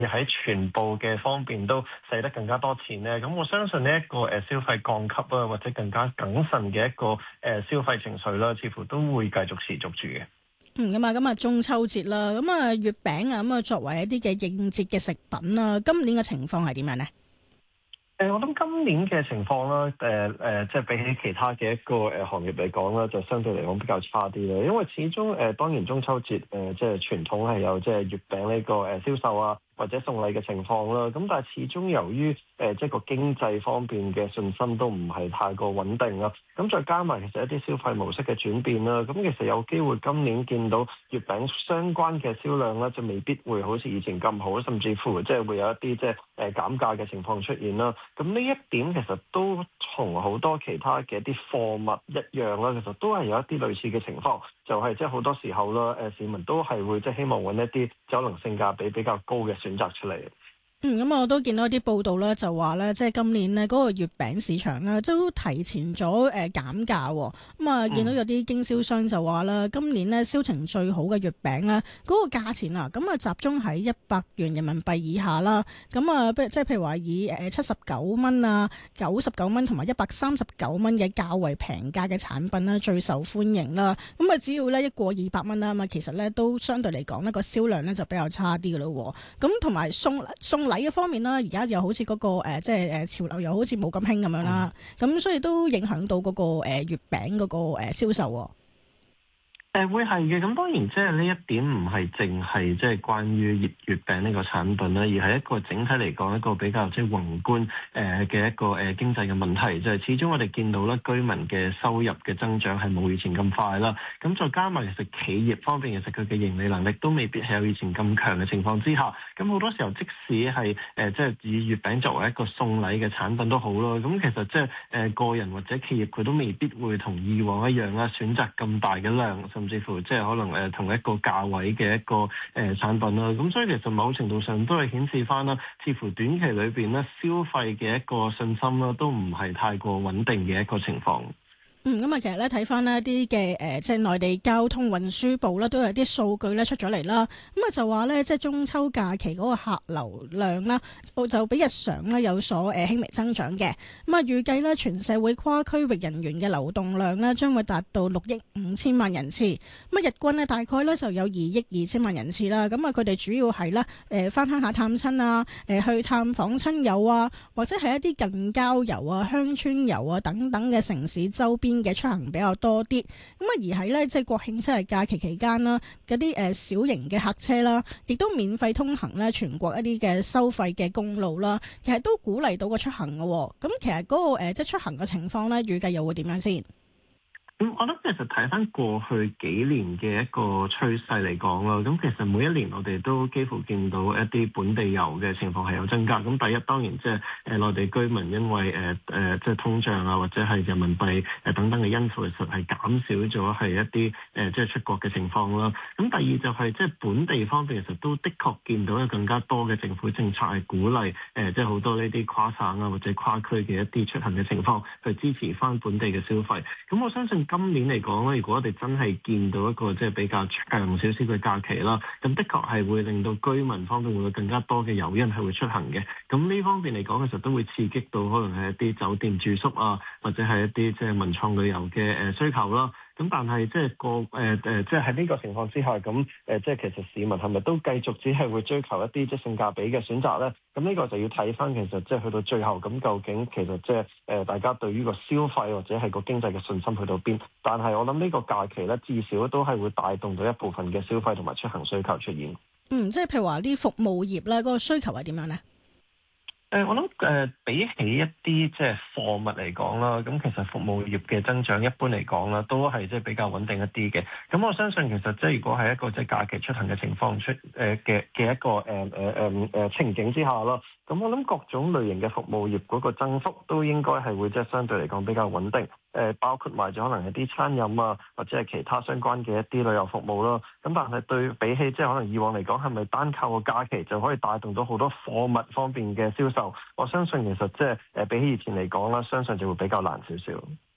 喺全部嘅方面都使得更加多錢咧。咁我相信呢一個消費降級啊，或者更加謹慎嘅一個消費情緒啦，似乎都會繼續持續住嘅。 咁啊中秋節啦，咁啊月餅啊，咁啊作為一啲嘅應節嘅食品啊，今年嘅情況係點樣呢？ 我諗今年嘅情況啦，即係比起其他嘅一個行業嚟講啦，就相對嚟講比較差啲啦。因為始終當然中秋節即係傳統係有即係月餅呢個銷售啊，或者送禮嘅情況啦。咁但係始終由於即係個經濟方面嘅信心都唔係太過穩定啦。咁再加埋其實一啲消費模式嘅轉變啦。咁其實有機會今年見到月餅相關嘅銷量咧，就未必會好似以前咁好，甚至乎即係會有一啲即係減價嘅情況出現啦。咁呢一點其實都同好多其他嘅一啲貨物一樣啦，其實都係有一啲類似嘅情況，就係即係好多時候啦，市民都係會即係希望揾一啲可能性價比比較高嘅選擇出嚟。 咁我都見到一啲報道咧，就話咧，即係今年呢嗰個月餅市場咧都提前咗減價。咁啊，見到有啲經銷商就話啦，今年呢銷情最好嘅月餅咧，嗰個價錢啊，咁啊集中喺100元人民幣以下啦。咁啊，即係譬如話以79蚊啊、99蚊同埋139蚊嘅較為平價嘅產品啦，最受歡迎啦。咁啊，只要咧一過200蚊啦，咁啊，其實咧都相對嚟講呢個銷量咧就比較差啲嘅咯。咁同埋送禮嘅方面啦，而家又好似嗰個即係潮流又好似冇咁興咁樣啦，咁所以都影響到嗰個月餅嗰個銷售。 會係嘅，咁當然即係呢一點唔係淨係即係關於月餅呢個產品啦，而係一個整體嚟講一個比較即係宏觀嘅一個經濟嘅問題，就係始終我哋見到咧居民嘅收入嘅增長係冇以前咁快啦，咁再加埋其實企業方面其實佢嘅盈利能力都未必係有以前咁強嘅情況之下，咁好多時候即使係即係以月餅作為一個送禮嘅產品都好咯，咁其實即係個人或者企業佢都未必會同以往一樣啦，選擇咁大嘅量。甚至乎即係可能同一個價位嘅一個產品啦，咁所以其實某程度上都係顯示翻啦，似乎短期裏邊咧消費嘅一個信心啦，都唔係太過穩定嘅一個情況。 咁啊，其實咧睇翻呢啲嘅即係內地交通運輸部咧，都有啲數據咧出咗嚟啦。咁啊就話咧，即係中秋假期嗰個客流量啦，就比日常咧有所輕微增長嘅。咁啊預計咧全社會跨區域人員嘅流動量咧將會達到6億5千萬人次。咁啊日均咧大概咧就有2億2千萬人次啦。咁啊佢哋主要係咧翻鄉下探親啊，去探訪親友啊，或者係一啲近郊遊啊、鄉村遊啊等等嘅城市周邊嘅出行比較多啲，咁啊而喺咧即係國慶7日假期期間啦，嗰啲小型嘅客車啦，亦都免費通行咧全國一啲嘅收費嘅公路啦，其實都鼓勵到個出行嘅。咁其實嗰個即係出行嘅情況咧，預計又會點樣先？ 我覺得其實睇翻過去幾年嘅一個趨勢嚟講啦，咁其實每一年我哋都幾乎見到一啲本地遊嘅情況係有增加。咁第一當然即係內地居民因為即係通脹啊或者係人民幣等等嘅因素，其實係減少咗係一啲即係出國嘅情況啦。咁第二就係即係本地方面，其實都的確見到有更加多嘅政府政策係鼓勵即係好多呢啲跨省啊或者跨區嘅一啲出行嘅情況，去支持翻本地嘅消費。咁我相信今年嚟講咧，如果我哋真係見到一個即係比較長少少嘅假期啦，咁的確係會令到居民方面會有更加多嘅誘因係會出行嘅。咁呢方面嚟講，其實都會刺激到可能係一啲酒店住宿啊，或者係一啲即係文創旅遊嘅需求啦。咁但係即係即係喺呢個情況之下，咁即係其實市民係咪都繼續只係會追求一啲即係性價比嘅選擇咧？咁呢個就要睇翻其實即係去到最後，咁究竟其實即係大家對於個消費或者係個經濟嘅信心去到邊？但係我諗呢個假期咧，至少都係會帶動到一部分嘅消費同埋出行需求出現。 即係譬如話啲服務業咧，嗰個需求係點樣咧？ 我諗比起一啲即係貨物嚟講啦，咁其實服務業嘅增長一般嚟講啦，都係即係比較穩定一啲嘅。咁我相信其實即係如果係一個即係假期出行嘅情況嘅一個情景之下咯，咁我諗各種類型嘅服務業嗰個增幅都應該係會即係相對嚟講比較穩定。包括埋咗可能係啲餐飲啊，或者係其他相關嘅一啲旅遊服務咯。咁但係對比起即係可能以往嚟講，係咪單靠個假期就可以帶動到好多貨物方面嘅銷售？我相信其實即係比起以前嚟講啦，相信就會比較難少少。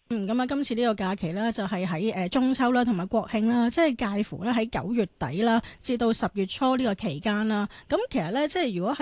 咁啊，今次呢個假期咧就係喺中秋啦，同埋國慶啦，即係介乎咧喺9月底啦，至到10月初呢個期間啦。咁其實咧，即係如果係